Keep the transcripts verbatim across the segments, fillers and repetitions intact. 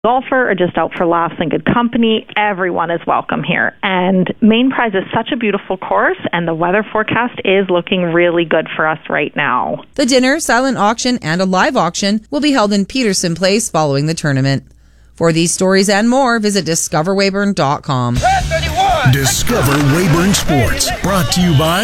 golfer or just out for laughs and good company, everyone is welcome here. And Main Prize is such a beautiful course, and the weather forecast is looking really good for us right now. The dinner, silent auction, and a live auction will be held in Peterson Place following the tournament. For these stories and more, visit discover weyburn dot com. Discover Weyburn Sports, brought to you by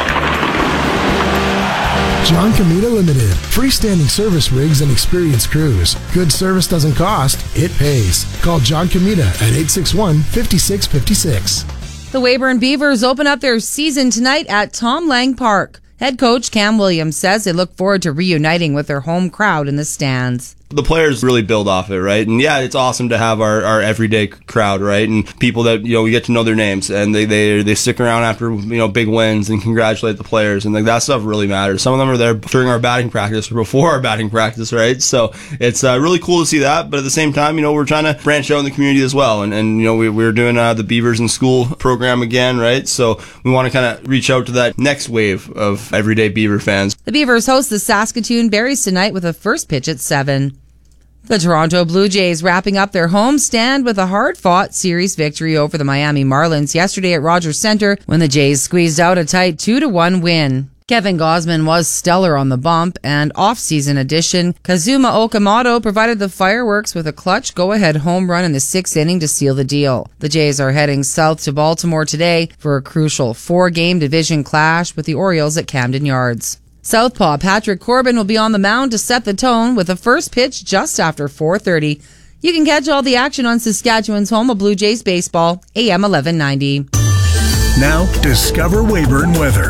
John Comita Limited. Freestanding service rigs and experienced crews. Good service doesn't cost, it pays. Call John Comita at eight six one, five six five six. The Weyburn Beavers open up their season tonight at Tom Lang Park. Head coach Cam Williams says they look forward to reuniting with their home crowd in the stands. The players really build off it, right? And yeah, it's awesome to have our, our everyday crowd, right? And people that, you know, we get to know their names, and they, they they stick around after, you know, big wins and congratulate the players, and like that stuff really matters. Some of them are there during our batting practice or before our batting practice, right? So it's uh, really cool to see that, but at the same time, you know, we're trying to branch out in the community as well, and, and you know, we, we're doing uh, the Beavers in School program again, right? So we want to kind of reach out to that next wave of everyday Beaver fans. The Beavers host the Saskatoon Berries tonight with a first pitch at seven. The Toronto Blue Jays wrapping up their home stand with a hard-fought series victory over the Miami Marlins yesterday at Rogers Centre when the Jays squeezed out a tight two to one win. Kevin Gausman was stellar on the bump, and off-season addition Kazuma Okamoto provided the fireworks with a clutch go-ahead home run in the sixth inning to seal the deal. The Jays are heading south to Baltimore today for a crucial four-game division clash with the Orioles at Camden Yards. Southpaw Patrick Corbin will be on the mound to set the tone with a first pitch just after four thirty. You can catch all the action on Saskatchewan's home of Blue Jays baseball, A M eleven ninety. Now, Discover Weyburn weather.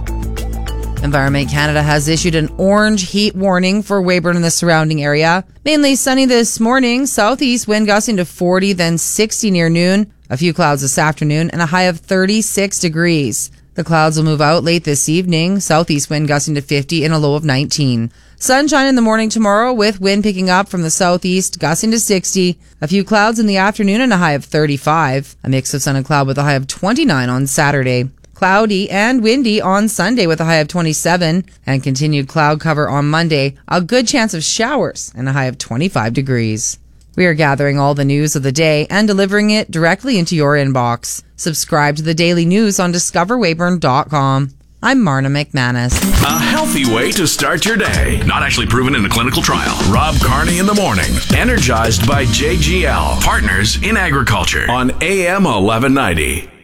Environment Canada has issued an orange heat warning for Weyburn and the surrounding area. Mainly sunny this morning, southeast wind gusting to forty, then sixty near noon. A few clouds this afternoon and a high of thirty-six degrees. The clouds will move out late this evening, southeast wind gusting to fifty and a low of nineteen. Sunshine in the morning tomorrow with wind picking up from the southeast, gusting to sixty. A few clouds in the afternoon and a high of thirty-five. A mix of sun and cloud with a high of twenty-nine on Saturday. Cloudy and windy on Sunday with a high of twenty-seven. And continued cloud cover on Monday. A good chance of showers and a high of twenty-five degrees. We are gathering all the news of the day and delivering it directly into your inbox. Subscribe to the daily news on discover weyburn dot com. I'm Marna McManus. A healthy way to start your day. Not actually proven in a clinical trial. Rob Carney in the morning. Energized by J G L. Partners in Agriculture. On A M eleven ninety.